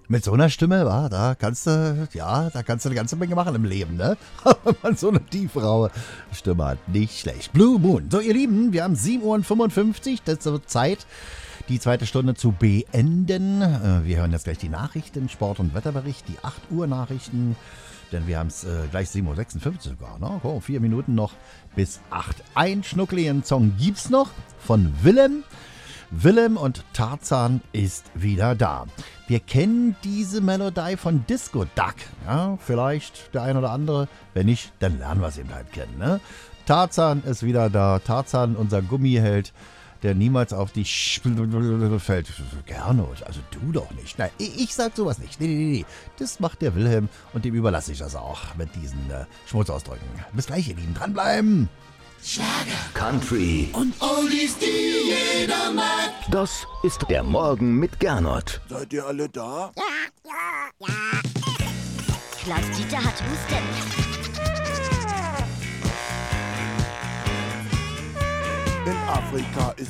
Mit so einer Stimme, da kannst du eine ganze Menge machen im Leben, ne? Wenn man so eine tiefraue Stimme hat. Nicht schlecht. Blue Moon. So, ihr Lieben, wir haben 7:55 Uhr. Das wird Zeit, die zweite Stunde zu beenden. Wir hören jetzt gleich die Nachrichten, Sport- und Wetterbericht, die 8 Uhr Nachrichten. Denn wir haben es gleich 7:56 Uhr sogar, ne? 4 Minuten noch bis 8. Ein schnuckligen Song gibt's noch von Willem. Willem und Tarzan ist wieder da. Wir kennen diese Melodie von Disco Duck. Ja, vielleicht der ein oder andere. Wenn nicht, dann lernen wir es eben halt kennen. Ne? Tarzan ist wieder da. Tarzan, unser Gummiheld, der niemals auf die fällt. Gernot, also du doch nicht. Nein, ich sag sowas nicht. Nee. Das macht der Wilhelm und dem überlasse ich das auch mit diesen Schmutzausdrücken. Bis gleich, ihr Lieben. Dranbleiben! Schlager, Country und Oldies, die jeder mag. Das ist der Morgen mit Gernot. Seid ihr alle da? Ja. Klaus-Dieter hat Husten. In Afrika ist